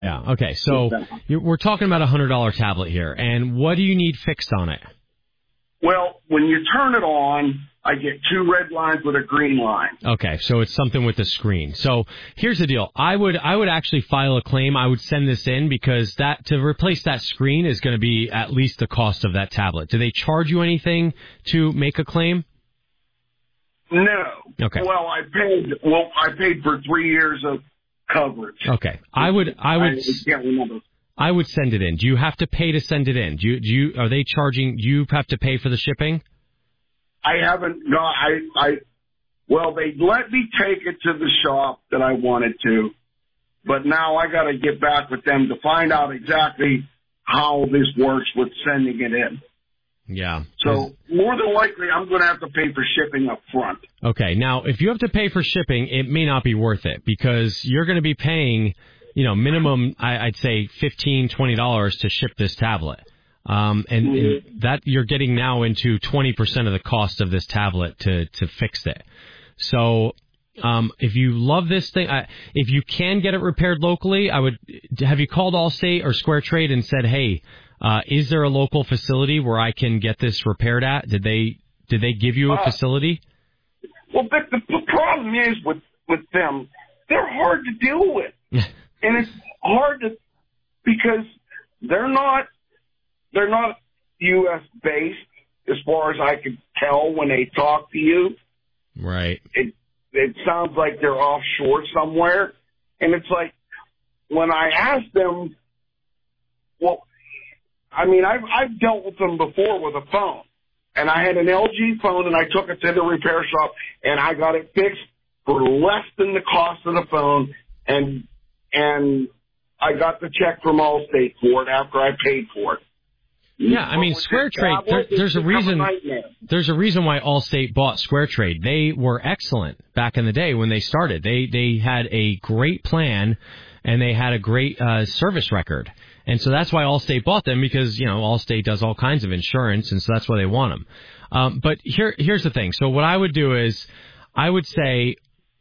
Yeah. Okay. So we're talking about $100 tablet here, and what do you need fixed on it? Well, when you turn it on, I get 2 red lines with a green line. Okay, so it's something with the screen. So here's the deal. I would actually file a claim. I would send this in because to replace that screen is going to be at least the cost of that tablet. Do they charge you anything to make a claim? No. Okay. Well, I paid for 3 years of coverage. Okay. I can't remember. I would send it in. Do you have to pay to send it in? Are they charging? You have to pay for the shipping? I haven't got. Well, they let me take it to the shop that I wanted to, but now I got to get back with them to find out exactly how this works with sending it in. Yeah. So more than likely, I'm going to have to pay for shipping up front. Okay. Now, if you have to pay for shipping, it may not be worth it because you're going to be paying, minimum, I'd say $15, $20 to ship this tablet. And that you're getting now into 20% of the cost of this tablet to fix it. So, if you love this thing, if you can get it repaired locally, have you called Allstate or Square Trade and said, hey, is there a local facility where I can get this repaired at? Did they give you a facility? Well, the problem is with them, they're hard to deal with. And it's hard because they're not U.S. based as far as I could tell when they talk to you. Right. It sounds like they're offshore somewhere. And it's like, when I ask them, well, I mean, I've dealt with them before with a phone. And I had an LG phone, and I took it to the repair shop, and I got it fixed for less than the cost of the phone, and I got the check from Allstate for it after I paid for it. Yeah, I mean, Square Trade, there's a reason why Allstate bought Square Trade. They were excellent back in the day when they started. They had a great plan, and they had a great service record. And so that's why Allstate bought them, because, Allstate does all kinds of insurance, and so that's why they want them. But here's the thing. So what I would do is I would say,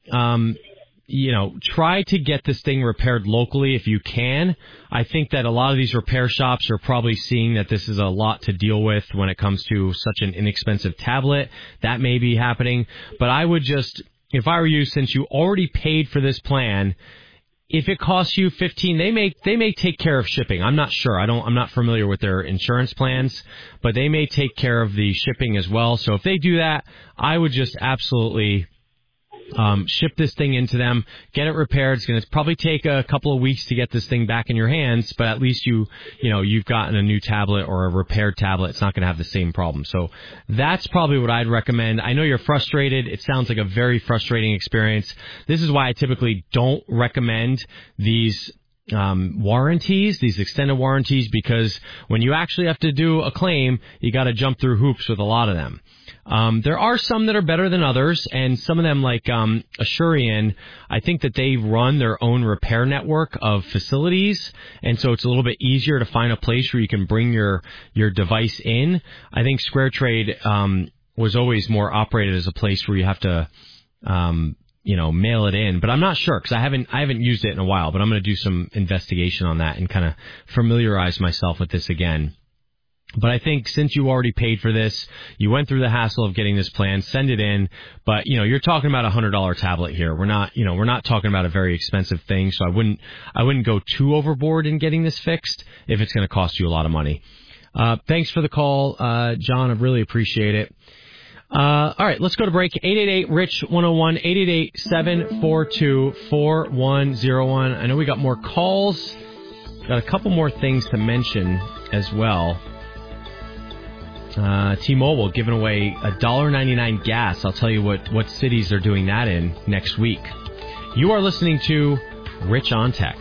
try to get this thing repaired locally if you can. I think that a lot of these repair shops are probably seeing that this is a lot to deal with when it comes to such an inexpensive tablet. That may be happening. But I would just, if I were you, since you already paid for this plan, if it costs you $15, they may take care of shipping. I'm not sure. I'm not familiar with their insurance plans, but they may take care of the shipping as well. So if they do that, I would just absolutely ship this thing into them, get it repaired. It's going to probably take a couple of weeks to get this thing back in your hands, but at least you've gotten a new tablet or a repaired tablet. It's not going to have the same problem. So that's probably what I'd recommend. I know you're frustrated. It sounds like a very frustrating experience. This is why I typically don't recommend these warranties, these extended warranties, because when you actually have to do a claim, you got to jump through hoops with a lot of them. There are some that are better than others, and some of them, like Assurian, I think that they run their own repair network of facilities, and so it's a little bit easier to find a place where you can bring your device in. I think Square Trade was always more operated as a place where you have to mail it in, but I'm not sure because I haven't used it in a while, but I'm going to do some investigation on that and kind of familiarize myself with this again. But I think since you already paid for this, you went through the hassle of getting this plan, send it in. But, you're talking about a $100 tablet here. We're not talking about a very expensive thing. So I wouldn't go too overboard in getting this fixed if it's going to cost you a lot of money. Thanks for the call, John. I really appreciate it. All right, let's go to break. 888-RICH-101, 888-742-4101. I know we got more calls. Got a couple more things to mention as well. T-Mobile giving away $1.99 gas. I'll tell you what cities they're doing that in next week. You are listening to Rich on Tech.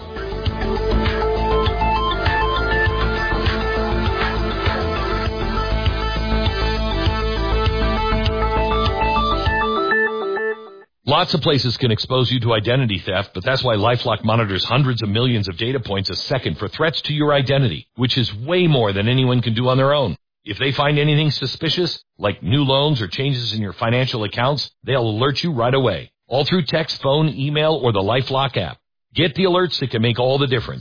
Lots of places can expose you to identity theft, but that's why LifeLock monitors hundreds of millions of data points a second for threats to your identity, which is way more than anyone can do on their own. If they find anything suspicious, like new loans or changes in your financial accounts, they'll alert you right away, all through text, phone, email, or the LifeLock app. Get the alerts that can make all the difference.